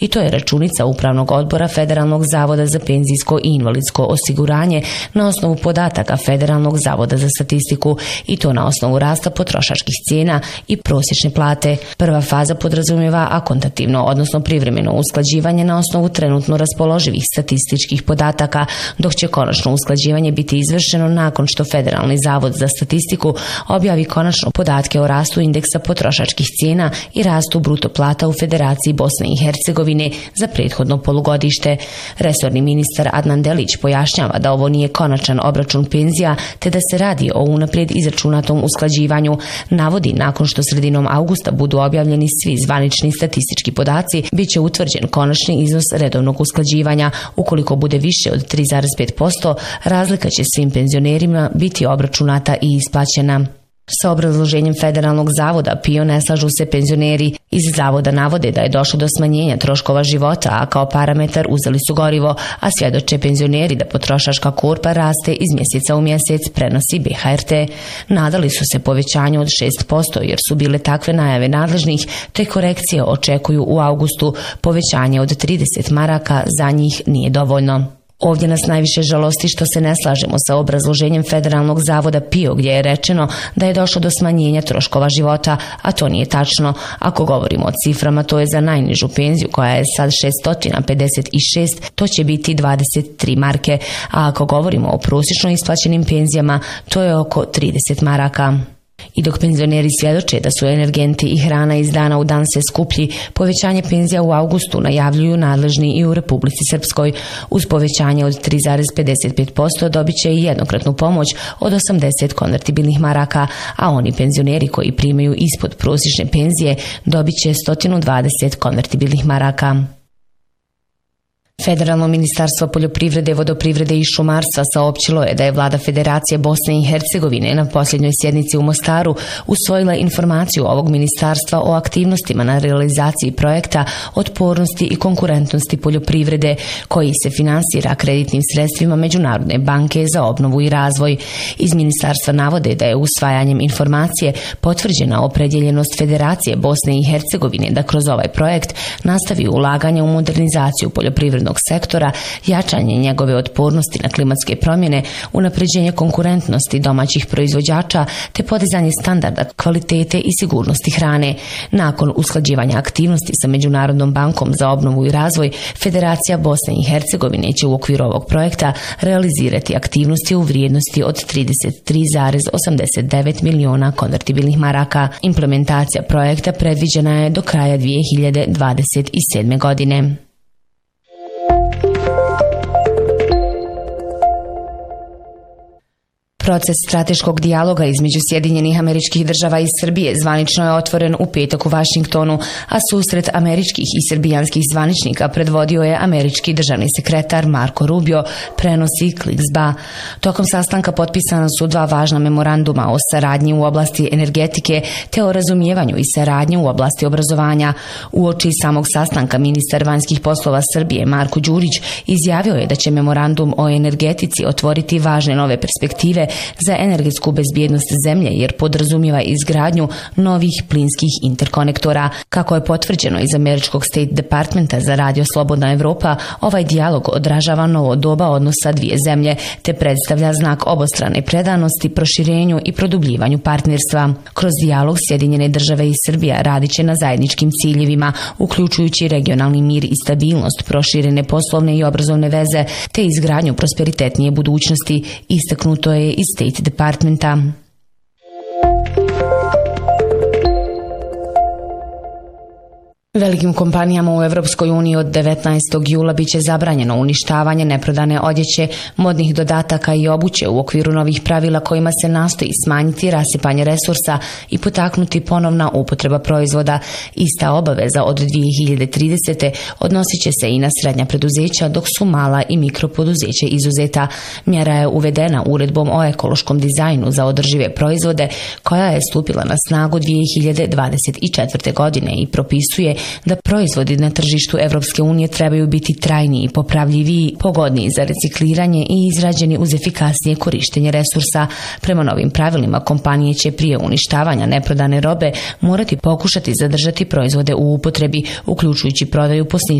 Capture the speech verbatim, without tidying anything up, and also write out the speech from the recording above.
i to je računica Upravnog odbora Federalnog zavoda za penzijsko i invalidsko osiguranje na osnovu podataka Federalnog zavoda za statistiku i to na osnovu rasta potrošačkih cijena i prosječne plate. Prva faza podrazumijeva akontativno, odnosno privremeno usklađivanje na osnovu trenutno raspoloživih statističkih podataka, dok će konačno usklađivanje biti izvršeno nakon što Federalni zavod za statistiku objavi konačno podatke o rastu indeksa potrošačkih cijena i rastu bruto plata u Federaciji Bosne i Hercegovine za prethodno polugodište. Resorni ministar Adnan Delić pojašnjava da ovo nije konačan obračun penzija, te da se radi o unaprijed izračunatom usklađivanju. Navodi, nakon što sredinom avgusta budu objavljeni svi zvanični statistički podaci, bit će utvrđen konačni iznos redovnog usklađivanja. Ukoliko bude više od tri zarez pet posto, razlika će svim penzionerima biti obračunata i isplaćena. Sa obrazloženjem Federalnog zavoda P I O ne slažu se penzioneri. Iz zavoda navode da je došlo do smanjenja troškova života, a kao parametar uzeli su gorivo, a svjedoče penzioneri da potrošačka korpa raste iz mjeseca u mjesec, prenosi B H R T. Nadali su se povećanju od šest posto jer su bile takve najave nadležnih, te korekcije očekuju u avgustu. Povećanje od trideset maraka za njih nije dovoljno. Ovdje nas najviše žalosti što se ne slažemo sa obrazloženjem Federalnog zavoda P I O gdje je rečeno da je došlo do smanjenja troškova života, a to nije tačno. Ako govorimo o ciframa, to je za najnižu penziju koja je sad šessto pedeset šest, to će biti dvadeset tri marke, a ako govorimo o prosječno isplaćenim penzijama, to je oko trideset maraka. I dok penzioneri svjedoče da su energenti i hrana iz dana u dan sve skuplji, povećanje penzija u avgustu najavljuju nadležni i u Republici Srpskoj. Uz povećanje od tri zarez pedeset pet posto dobit će i jednokratnu pomoć od osamdeset konvertibilnih maraka, a oni penzioneri koji primaju ispod prosječne penzije dobit će sto dvadeset konvertibilnih maraka. Federalno ministarstvo poljoprivrede, vodoprivrede i šumarstva saopćilo je da je vlada Federacije Bosne i Hercegovine na posljednjoj sjednici u Mostaru usvojila informaciju ovog ministarstva o aktivnostima na realizaciji projekta otpornosti i konkurentnosti poljoprivrede koji se finansira kreditnim sredstvima Međunarodne banke za obnovu i razvoj. Iz ministarstva navode da je usvajanjem informacije potvrđena opredjeljenost Federacije Bosne i Hercegovine da kroz ovaj projekt nastavi ulaganje u modernizaciju poljoprivrednog sektora, jačanje njegove otpornosti na klimatske promjene, unapređenje konkurentnosti domaćih proizvođača te podizanje standarda kvalitete i sigurnosti hrane. Nakon usklađivanja aktivnosti sa Međunarodnom bankom za obnovu i razvoj, Federacija Bosne i Hercegovine će u okviru ovog projekta realizirati aktivnosti u vrijednosti od trideset tri zarez osamdeset devet miliona konvertibilnih maraka. Implementacija projekta predviđena je do kraja dvije hiljade dvadeset sedme. godine. Proces strateškog dijaloga između Sjedinjenih Američkih Država i Srbije zvanično je otvoren u petak u Vašingtonu, a susret američkih i srbijanskih zvaničnika predvodio je američki državni sekretar Marco Rubio, prenosi Kliks.ba. Tokom sastanka potpisana su dva važna memoranduma o saradnji u oblasti energetike te o razumijevanju i saradnji u oblasti obrazovanja. Uoči samog sastanka ministar vanjskih poslova Srbije Marko Đurić izjavio je da će memorandum o energetici otvoriti važne nove perspektive za energetsku bezbjednost zemlje jer podrazumijeva izgradnju novih plinskih interkonektora. Kako je potvrđeno iz američkog State Departmenta za radio Slobodna Evropa, ovaj dijalog odražava novo doba odnosa dvije zemlje te predstavlja znak obostrane predanosti, proširenju i produbljivanju partnerstva. Kroz dijalog Sjedinjene Države i Srbija radit će na zajedničkim ciljevima, uključujući regionalni mir i stabilnost, proširene poslovne i obrazovne veze te izgradnju prosperitetnije budućnosti, istaknuto je iz State Departmenta. Velikim kompanijama u Evropskoj uniji od devetnaestog jula biće zabranjeno uništavanje neprodane odjeće, modnih dodataka i obuće u okviru novih pravila kojima se nastoji smanjiti rasipanje resursa i potaknuti ponovna upotreba proizvoda. Ista obaveza od dvije hiljade tridesete. odnosit će se i na srednja preduzeća, dok su mala i mikropoduzeće izuzeta. Mjera je uvedena uredbom o ekološkom dizajnu za održive proizvode koja je stupila na snagu dvije hiljade dvadeset četvrte. godine i propisuje da proizvodi na tržištu Evropske unije trebaju biti trajniji, popravljiviji, pogodniji za recikliranje i izrađeni uz efikasnije korištenje resursa. Prema novim pravilima, kompanije će prije uništavanja neprodane robe morati pokušati zadržati proizvode u upotrebi, uključujući prodaju po